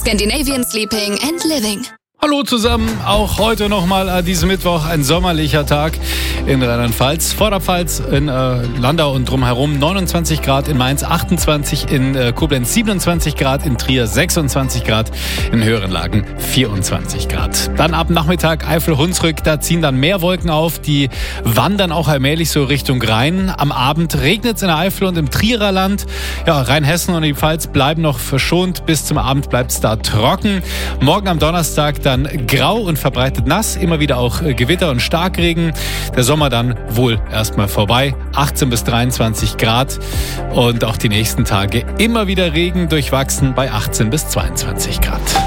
Scandinavian Sleeping and Living. Hallo zusammen, auch heute nochmal an diesem Mittwoch ein sommerlicher Tag in Rheinland-Pfalz, Vorderpfalz, in Landau und drumherum 29 Grad, in Mainz 28, in Koblenz 27 Grad, in Trier 26 Grad, in höheren Lagen 24 Grad. Dann ab Nachmittag Eifel-Hunsrück, da ziehen dann mehr Wolken auf, die wandern auch allmählich so Richtung Rhein. Am Abend regnet es in der Eifel und im Trierer Land. Ja, Rheinhessen und die Pfalz bleiben noch verschont, bis zum Abend bleibt es da trocken. Morgen am Donnerstag dann grau und verbreitet nass, immer wieder auch Gewitter und Starkregen. Der Sommer dann wohl erstmal vorbei, 18 bis 23 Grad und auch die nächsten Tage immer wieder Regen, durchwachsen bei 18 bis 22 Grad.